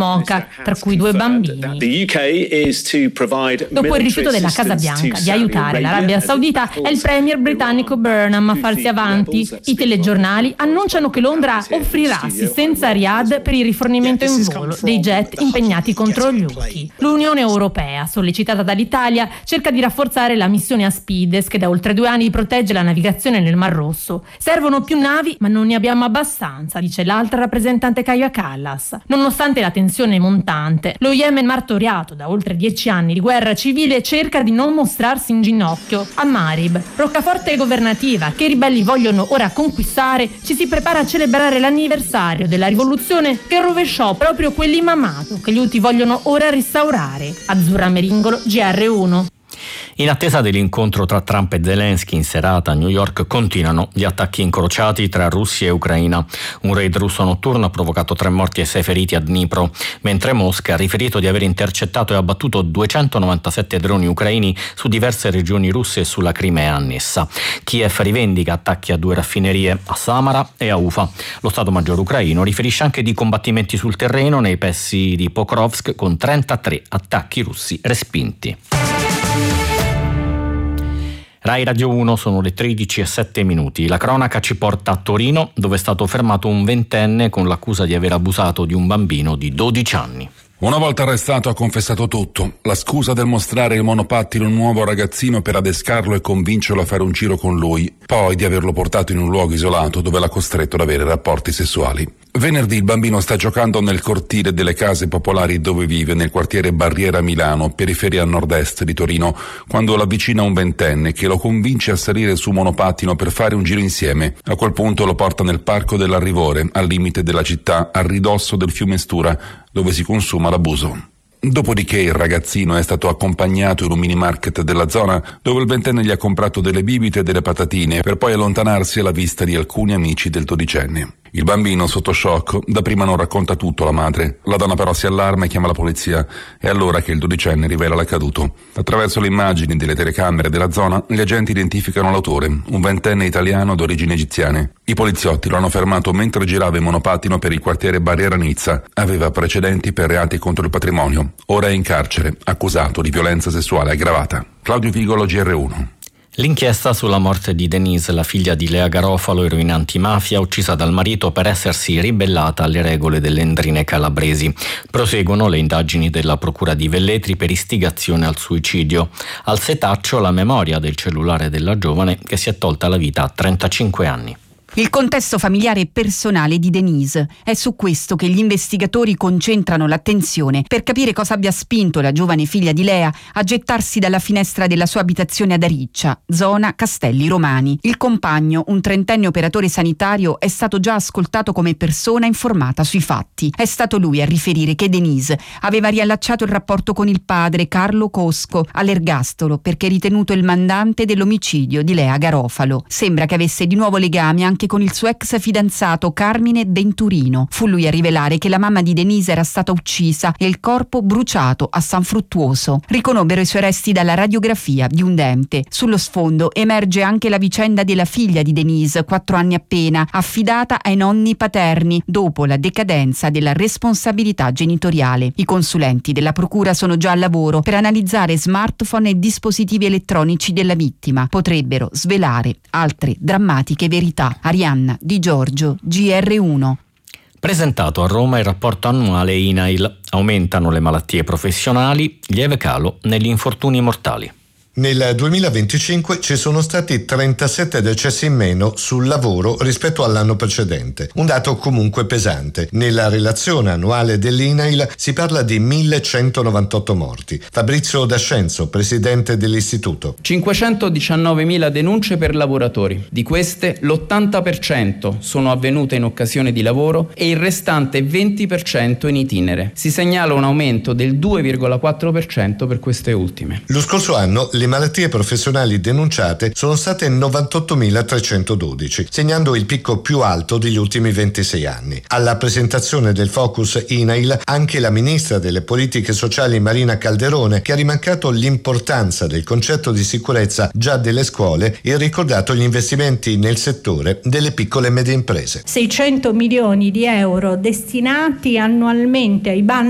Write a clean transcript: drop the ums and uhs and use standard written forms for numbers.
MOCA, tra cui 2 bambini. Dopo il rifiuto della Casa Bianca di aiutare l'Arabia Saudita, è il premier britannico Burnham a farsi avanti. I telegiornali annunciano che Londra offrirà assistenza a Riyadh per il rifornimento in volo dei jet impegnati contro gli Houthi. L'Unione Europea, sollecitata dall'Italia, cerca di rafforzare la missione Aspides, che da oltre 2 anni protegge la navigazione nel Mar Rosso. Servono più navi, ma non ne abbiamo abbastanza, dice l'altra rappresentante Kaja Kallas. Nonostante la tensione montante, lo Yemen, martoriato da oltre 10 anni di guerra civile, cerca di non mostrarsi in ginocchio. A Marib, roccaforte governativa che i ribelli vogliono ora conquistare, ci si prepara a celebrare l'anniversario della rivoluzione che rovesciò proprio quell'imamato che gli Houthi vogliono ora restaurare. Azzurra Meringolo, GR1. In attesa dell'incontro tra Trump e Zelensky in serata a New York, continuano gli attacchi incrociati tra Russia e Ucraina. Un raid russo notturno ha provocato 3 morti e 6 feriti a Dnipro, mentre Mosca ha riferito di aver intercettato e abbattuto 297 droni ucraini su diverse regioni russe e sulla Crimea annessa. Kiev rivendica attacchi a 2 raffinerie, a Samara e a Ufa. Lo Stato Maggiore ucraino riferisce anche di combattimenti sul terreno nei pressi di Pokrovsk, con 33 attacchi russi respinti. Rai Radio 1, sono le 13:07. La cronaca ci porta a Torino, dove è stato fermato un 20enne con l'accusa di aver abusato di un bambino di 12 anni. Una volta arrestato ha confessato tutto. La scusa del mostrare il monopattino a un nuovo ragazzino per adescarlo e convincerlo a fare un giro con lui, poi di averlo portato in un luogo isolato dove l'ha costretto ad avere rapporti sessuali. Venerdì il bambino sta giocando nel cortile delle case popolari dove vive, nel quartiere Barriera Milano, periferia a nord-est di Torino, quando l'avvicina un 20enne che lo convince a salire su monopattino per fare un giro insieme. A quel punto lo porta nel parco dell'Arrivore, al limite della città, a ridosso del fiume Stura, dove si consuma l'abuso. Dopodiché il ragazzino è stato accompagnato in un mini market della zona, dove il 20enne gli ha comprato delle bibite e delle patatine, per poi allontanarsi alla vista di alcuni amici del 12enne. Il bambino, sotto shock, dapprima non racconta tutto alla madre. La donna però si allarma e chiama la polizia. È allora che il 12enne rivela l'accaduto. Attraverso le immagini delle telecamere della zona, gli agenti identificano l'autore, un 20enne italiano d'origini egiziane. I poliziotti lo hanno fermato mentre girava in monopattino per il quartiere Barriera Nizza. Aveva precedenti per reati contro il patrimonio. Ora è in carcere, accusato di violenza sessuale aggravata. Claudio Vigolo, GR1. L'inchiesta sulla morte di Denise, la figlia di Lea Garofalo, eroina antimafia, uccisa dal marito per essersi ribellata alle regole delle Endrine calabresi. Proseguono le indagini della Procura di Velletri per istigazione al suicidio. Al setaccio la memoria del cellulare della giovane che si è tolta la vita a 35 anni. Il contesto familiare e personale di Denise. È su questo che gli investigatori concentrano l'attenzione per capire cosa abbia spinto la giovane figlia di Lea a gettarsi dalla finestra della sua abitazione ad Ariccia, zona Castelli Romani. Il compagno, un 30enne operatore sanitario, è stato già ascoltato come persona informata sui fatti. È stato lui a riferire che Denise aveva riallacciato il rapporto con il padre, Carlo Cosco, all'ergastolo perché ritenuto il mandante dell'omicidio di Lea Garofalo. Sembra che avesse di nuovo legami anche con il suo ex fidanzato Carmine Denturino. Fu lui a rivelare che la mamma di Denise era stata uccisa e il corpo bruciato a San Fruttuoso. Riconobbero i suoi resti dalla radiografia di un dente. Sullo sfondo emerge anche la vicenda della figlia di Denise, 4 anni appena, affidata ai nonni paterni dopo la decadenza della responsabilità genitoriale. I consulenti della procura sono già al lavoro per analizzare smartphone e dispositivi elettronici della vittima. Potrebbero svelare altre drammatiche verità. Arianna Di Giorgio, GR1. Presentato a Roma il rapporto annuale INAIL. Aumentano le malattie professionali, lieve calo negli infortuni mortali. Nel 2025 ci sono stati 37 decessi in meno sul lavoro rispetto all'anno precedente, un dato comunque pesante. Nella relazione annuale dell'INAIL si parla di 1198 morti. Fabrizio D'Ascenzo, presidente dell'istituto. 519.000 denunce per lavoratori. Di queste l'80% sono avvenute in occasione di lavoro e il restante 20% in itinere. Si segnala un aumento del 2,4% per queste ultime. Lo scorso anno le malattie professionali denunciate sono state 98.312, segnando il picco più alto degli ultimi 26 anni. Alla presentazione del Focus INAIL anche la ministra delle politiche sociali Marina Calderone, che ha rimarcato l'importanza del concetto di sicurezza già delle scuole e ricordato gli investimenti nel settore delle piccole e medie imprese. 600 milioni di euro destinati annualmente ai bandi